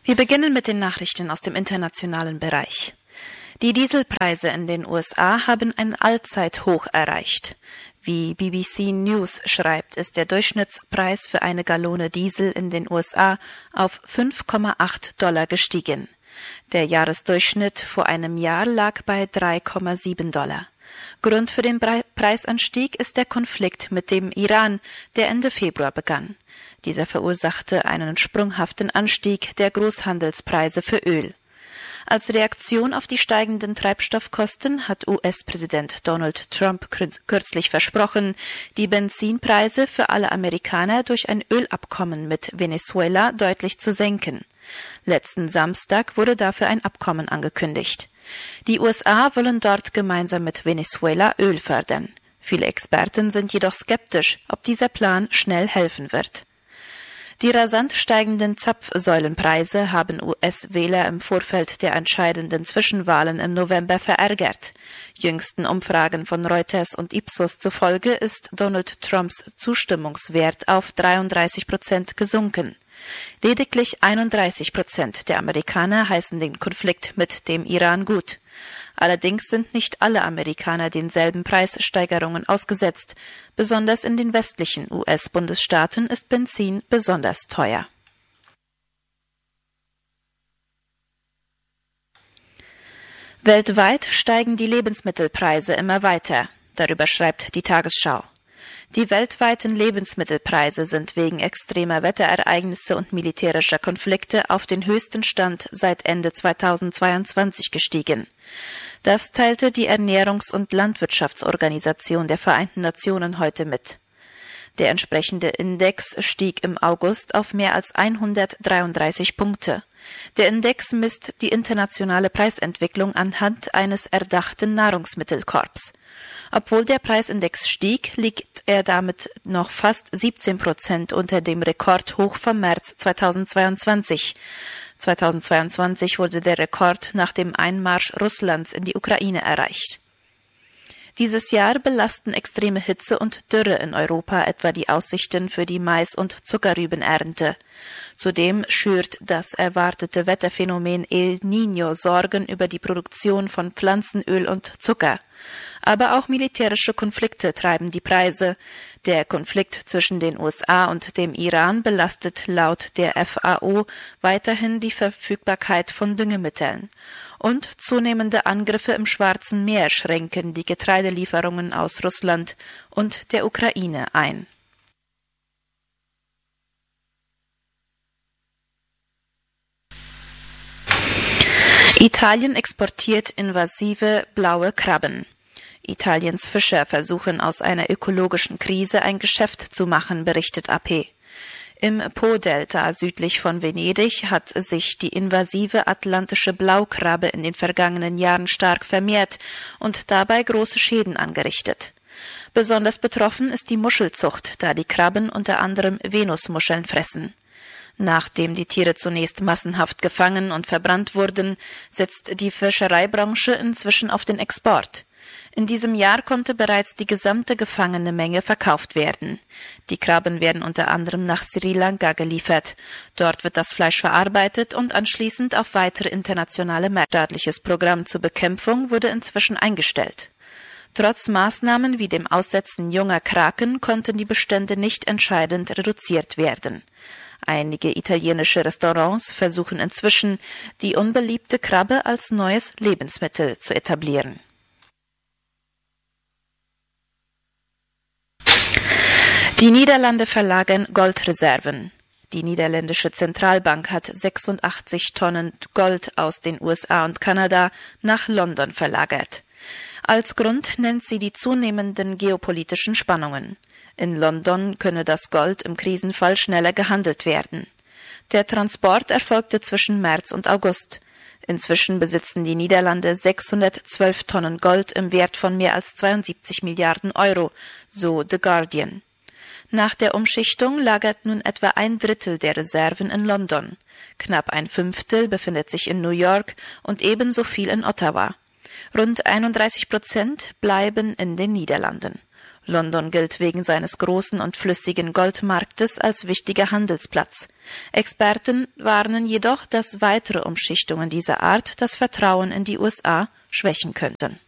Wir beginnen mit den Nachrichten aus dem internationalen Bereich. Die Dieselpreise in den USA haben ein Allzeithoch erreicht. Wie BBC News schreibt, ist der Durchschnittspreis für eine Gallone Diesel in den USA auf $5,8 gestiegen. Der Jahresdurchschnitt vor einem Jahr lag bei $3,7. Grund für den Preisanstieg ist der Konflikt mit dem Iran, der Ende Februar begann. Dieser verursachte einen sprunghaften Anstieg der Großhandelspreise für Öl. Als Reaktion auf die steigenden Treibstoffkosten hat US-Präsident Donald Trump kürzlich versprochen, die Benzinpreise für alle Amerikaner durch ein Ölabkommen mit Venezuela deutlich zu senken. Letzten Samstag wurde dafür ein Abkommen angekündigt. Die USA wollen dort gemeinsam mit Venezuela Öl fördern. Viele Experten sind jedoch skeptisch, ob dieser Plan schnell helfen wird. Die rasant steigenden Zapfsäulenpreise haben US-Wähler im Vorfeld der entscheidenden Zwischenwahlen im November verärgert. Jüngsten Umfragen von Reuters und Ipsos zufolge ist Donald Trumps Zustimmungswert auf 33% gesunken. Lediglich 31% der Amerikaner heißen den Konflikt mit dem Iran gut. Allerdings sind nicht alle Amerikaner denselben Preissteigerungen ausgesetzt. Besonders in den westlichen US-Bundesstaaten ist Benzin besonders teuer. Weltweit steigen die Lebensmittelpreise immer weiter. Darüber schreibt die Tagesschau. Die weltweiten Lebensmittelpreise sind wegen extremer Wetterereignisse und militärischer Konflikte auf den höchsten Stand seit Ende 2022 gestiegen. Das teilte die Ernährungs- und Landwirtschaftsorganisation der Vereinten Nationen heute mit. Der entsprechende Index stieg im August auf mehr als 133 Punkte. Der Index misst die internationale Preisentwicklung anhand eines erdachten Nahrungsmittelkorbs. Obwohl der Preisindex stieg, liegt er damit noch fast 17% unter dem Rekordhoch vom März 2022. 2022 wurde der Rekord nach dem Einmarsch Russlands in die Ukraine erreicht. Dieses Jahr belasten extreme Hitze und Dürre in Europa etwa die Aussichten für die Mais- und Zuckerrübenernte. Zudem schürt das erwartete Wetterphänomen El Niño Sorgen über die Produktion von Pflanzenöl und Zucker. Aber auch militärische Konflikte treiben die Preise. Der Konflikt zwischen den USA und dem Iran belastet laut der FAO weiterhin die Verfügbarkeit von Düngemitteln. Und zunehmende Angriffe im Schwarzen Meer schränken die Getreidelieferungen aus Russland und der Ukraine ein. Italien exportiert invasive blaue Krabben. Italiens Fischer versuchen aus einer ökologischen Krise ein Geschäft zu machen, berichtet AP. Im Po-Delta südlich von Venedig hat sich die invasive atlantische Blaukrabbe in den vergangenen Jahren stark vermehrt und dabei große Schäden angerichtet. Besonders betroffen ist die Muschelzucht, da die Krabben unter anderem Venusmuscheln fressen. Nachdem die Tiere zunächst massenhaft gefangen und verbrannt wurden, setzt die Fischereibranche inzwischen auf den Export. In diesem Jahr konnte bereits die gesamte gefangene Menge verkauft werden. Die Krabben werden unter anderem nach Sri Lanka geliefert. Dort wird das Fleisch verarbeitet und anschließend auf weitere internationale Märkte. Staatliches Programm zur Bekämpfung wurde inzwischen eingestellt. Trotz Maßnahmen wie dem Aussetzen junger Kraken konnten die Bestände nicht entscheidend reduziert werden. Einige italienische Restaurants versuchen inzwischen, die unbeliebte Krabbe als neues Lebensmittel zu etablieren. Die Niederlande verlagern Goldreserven. Die niederländische Zentralbank hat 86 Tonnen Gold aus den USA und Kanada nach London verlagert. Als Grund nennt sie die zunehmenden geopolitischen Spannungen. In London könne das Gold im Krisenfall schneller gehandelt werden. Der Transport erfolgte zwischen März und August. Inzwischen besitzen die Niederlande 612 Tonnen Gold im Wert von mehr als 72 Milliarden Euro, so The Guardian. Nach der Umschichtung lagert nun etwa ein Drittel der Reserven in London. Knapp ein Fünftel befindet sich in New York und ebenso viel in Ottawa. Rund 31% bleiben in den Niederlanden. London gilt wegen seines großen und flüssigen Goldmarktes als wichtiger Handelsplatz. Experten warnen jedoch, dass weitere Umschichtungen dieser Art das Vertrauen in die USA schwächen könnten.